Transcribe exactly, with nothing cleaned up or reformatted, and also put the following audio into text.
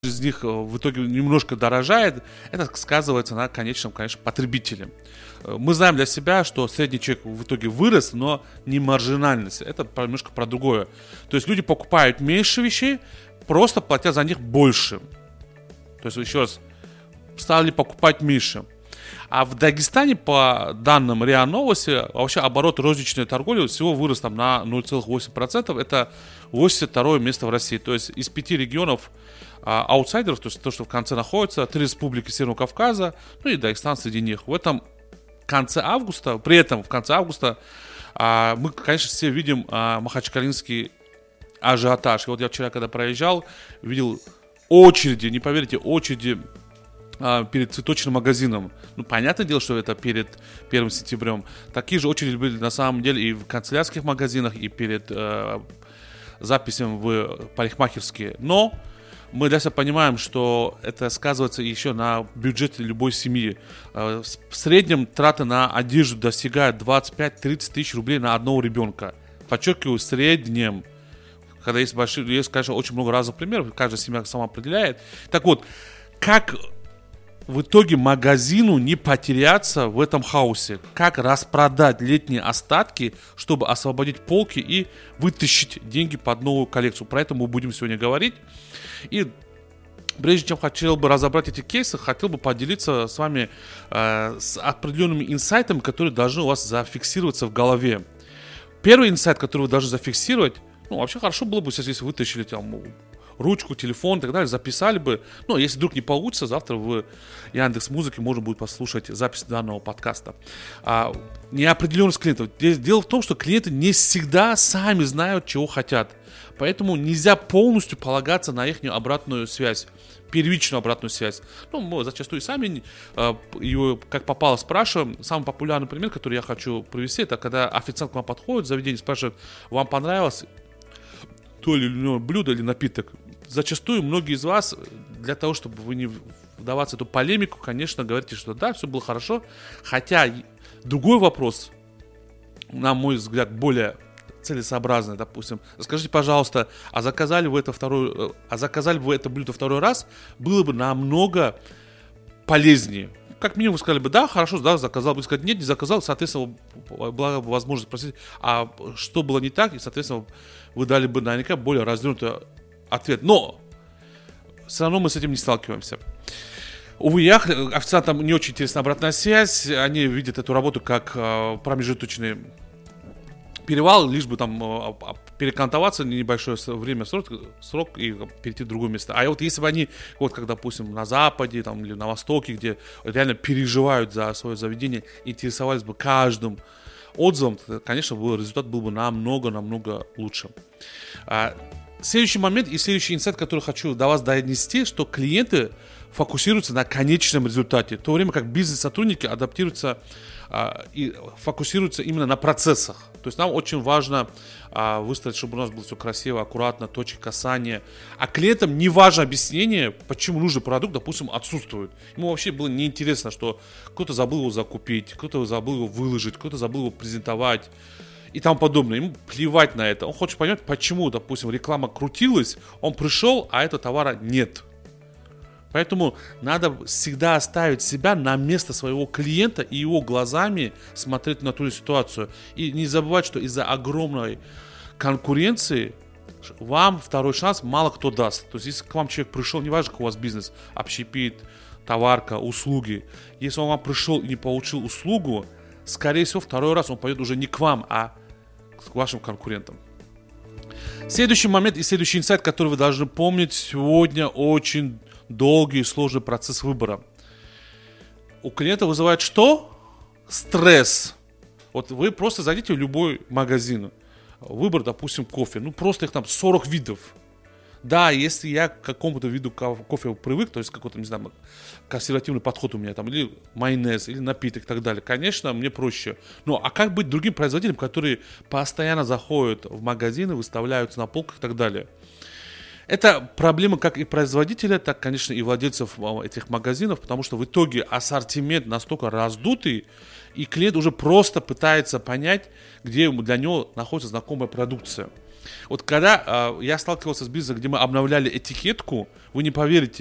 из них в итоге немножко дорожает, это сказывается на конечном, конечно, потребителе. Мы знаем для себя, что средний чек в итоге вырос, но не маржинальность. Это немножко про другое. То есть люди покупают меньше вещей, просто платя за них больше. То есть, еще раз, стали покупать меньше. А в Дагестане, по данным РИА Новости, вообще оборот розничной торговли всего вырос там на ноль целых восемь десятых процента. Это восемьдесят второе место в России. То есть из пяти регионов а, аутсайдеров, то есть то, что в конце находится, три республики Северного Кавказа, ну и Дагестан среди них. В этом конце августа, при этом в конце августа а, мы, конечно, все видим а, махачкалинский ажиотаж. И вот я вчера, когда проезжал, видел очереди, не поверите, очереди а, перед цветочным магазином. Ну, понятное дело, что это перед первым сентябрем. Такие же очереди были на самом деле и в канцелярских магазинах, и перед э, записями в парикмахерские. Но мы для себя понимаем, что это сказывается еще на бюджете любой семьи. Э, в среднем траты на одежду достигают двадцать пять - тридцать тысяч рублей на одного ребенка. Подчеркиваю, в среднем. Когда есть большие, есть, конечно, очень много разных примеров, каждая семья сама определяет. Так вот, как в итоге магазину не потеряться в этом хаосе? Как распродать летние остатки, чтобы освободить полки и вытащить деньги под новую коллекцию? Про это мы будем сегодня говорить. И прежде чем хотел бы разобрать эти кейсы, хотел бы поделиться с вами э, с определенными инсайтами, которые должны у вас зафиксироваться в голове. Первый инсайт, который вы должны зафиксировать, ну, вообще хорошо было бы, если вы вытащили там ручку, телефон и так далее, записали бы. Но если вдруг не получится, завтра в Яндекс.Музыке можно будет послушать запись данного подкаста. А, неопределенность клиентов. Дело в том, что клиенты не всегда сами знают, чего хотят. Поэтому нельзя полностью полагаться на их обратную связь, первичную обратную связь. Ну, мы зачастую сами э, ее как попало спрашиваем. Самый популярный пример, который я хочу привести, это когда официант к вам подходит в заведение, спрашивает, вам понравилось то или иное блюдо или напиток. Зачастую многие из вас, для того, чтобы вы не вдаваться в эту полемику, конечно, говорите, что да, все было хорошо. Хотя другой вопрос, на мой взгляд, более целесообразный, допустим. Скажите, пожалуйста, а заказали вы это второй, а заказали бы вы это блюдо второй раз, было бы намного полезнее. Как минимум вы сказали бы, да, хорошо, да, заказал. Вы сказали, нет, не заказал, соответственно, была бы возможность спросить, а что было не так, и, соответственно, вы дали бы наверняка более развернутый ответ. Но все равно мы с этим не сталкиваемся. Увы, я, официантам не очень интересна обратная связь, они видят эту работу как промежуточный перевал, лишь бы там перекантоваться на небольшое время, срок, срок и перейти в другое место. А вот если бы они, вот как, допустим, на Западе там, или на Востоке, где реально переживают за свое заведение, интересовались бы каждым отзывом, то, конечно, был, результат был бы намного-намного лучше. А, следующий момент и следующий инсайт, который хочу до вас донести, что клиенты фокусируются на конечном результате, в то время как бизнес-сотрудники адаптируются а, и фокусируются именно на процессах. То есть нам очень важно а, выстроить, чтобы у нас было все красиво, аккуратно, точки касания. А клиентам не важно объяснение, почему нужный продукт, допустим, отсутствует. Ему вообще было неинтересно, что кто-то забыл его закупить, кто-то забыл его выложить, кто-то забыл его презентовать и тому подобное. Ему плевать на это. Он хочет понять, почему, допустим, реклама крутилась, он пришел, а этого товара нет. Поэтому надо всегда оставить себя на место своего клиента и его глазами смотреть на ту ситуацию. И не забывать, что из-за огромной конкуренции вам второй шанс мало кто даст. То есть, если к вам человек пришел, неважно, какой у вас бизнес, общепит, товарка, услуги. Если он вам пришел и не получил услугу, скорее всего, второй раз он пойдет уже не к вам, а к вашим конкурентам. Следующий момент и следующий инсайт, который вы должны помнить, сегодня очень долгий и сложный процесс выбора. У клиента вызывает что? Стресс. Вот вы просто зайдите в любой магазин. Выбор, допустим, кофе. Ну, просто их там сорок видов. Да, если я к какому-то виду кофе привык, то есть какой-то, не знаю, консервативный подход у меня там, или майонез, или напиток и так далее, конечно, мне проще. Ну, а как быть другим производителям, которые постоянно заходят в магазины, выставляются на полках и так далее? Это проблема как и производителя, так, конечно, и владельцев этих магазинов, потому что в итоге ассортимент настолько раздутый, и клиент уже просто пытается понять, где для него находится знакомая продукция. Вот когда э, я сталкивался с бизнесом, где мы обновляли этикетку, вы не поверите,